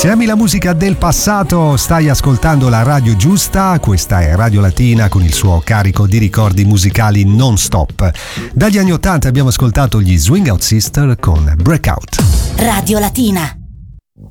Se ami la musica del passato, stai ascoltando la radio giusta. Questa è Radio Latina con il suo carico di ricordi musicali non stop. Dagli anni '80 abbiamo ascoltato gli Swing Out Sister con Breakout. Radio Latina.